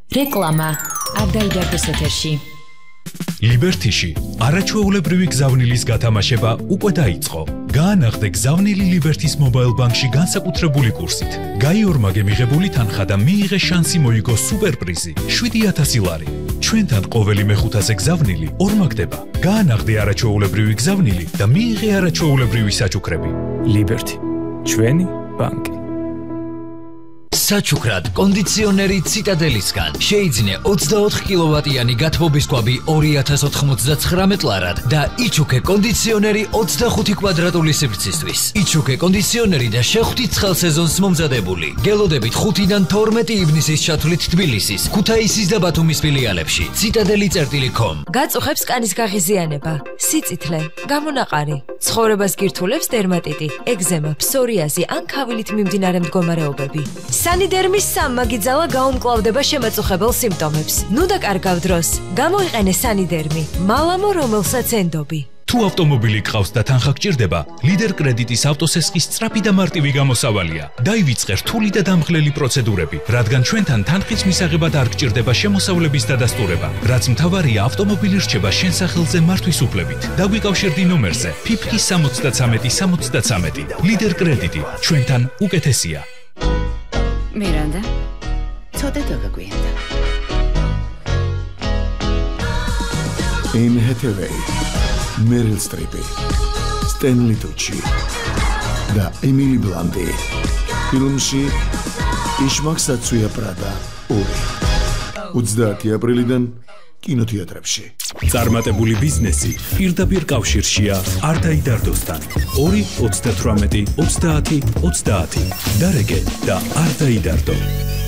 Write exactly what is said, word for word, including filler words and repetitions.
რეკლამა არ დაიდარდეს ეთერში. ლიბერთიში არაჩვეულებრივი გზავნილის გათამაშება უკვე დაიწყო. გაანაღდე გზავნილი ლიბერთის მობაილ ბანკში განსაკუთრებული კურსით. გაიორმაგე მიღებული თანხა და მიიღე შანსი მოიგო სუპერპრიზი შვიდი ათასი ლარი. ჩვენთან ყოველი მეხუთაზე გზავნილი ორმაგდება. გაანაღდე არაჩვეულებრივი გზავნილი და მიიღე არაჩვეულებრივი საჩუქრები. ლიბერთი, ჩვენი ბანკი. საჩუქრად კონდიციონერი ციტადელისგან შეიძინე ოცდაოთხ კილოვატიანი გათბობის კვაბი ორი ათას ოთხმოცდაცხრამეტ ლარად და იჩუქე კონდიციონერი ოცდახუთი კვადრატული სივრცისთვის. იჩუქე კონდიციონერი და შეხვდით ცხელ სეზონს მომზადებული. გელოდებით ხუთიდან თორმეტი ივნისის ჩათვლით თბილისის, ქუთაისის და ბათუმის ფილიალებში. ციტადელი წერტილი ქომ. გაწუხებს კანის გაღიზიანება, სიწითლე, გამონაყარი, ცხოვრებას გირთულებს დერმატიტი, ეგზემა, ფსორიაზი ან ქავილით მიმდინარე მდგომარეობები. სანიდერმის სამმაგიძალა გაუმკლავდება შემაწუხებელ სიმპტომებს. ნუ დაკარგავ დროს. გამოიყენე სანიდერმი, მალამო რომელსაც ენდობი. თუ ავტომობილი გყავს და თანხა გჭირდება, ლიდერ კრედიტის ავტოსესხის სწრაფი და მარტივი გამოსავალია. დაივიწყე რთული და დამხლელი პროცედურები, რადგან ჩვენთან თანხის მისაღებად არ გჭირდება შემოსავლების დადასტურება. რაც მთავარია, ავტომობილი რჩება შენ სახელზე მართვის უფლებით. დაგვიკავშირდი ნომერზე ფიფხი სამოცდაცამეტი სამოცდაცამეტი. ლიდერ კრედიტი, ჩვენთან უკეთესია. მირანდა, ცოტა დაგაგვიანდა. In Hathaway, Meryl Streep, Stanley Tucci და Emily Blunt. ფილმში იშმაკსაცუია პრადა ორი. ოცდაათი აპრილიდან კინოთეატრებში. წარმატებული ბიზნესი პირდაპირ კავშირშია არ დაიდარდოსთან. ორი ოცდათვრამეტი ოცდაათი ოცდაათი. დარეგე და არ დაიდარდო.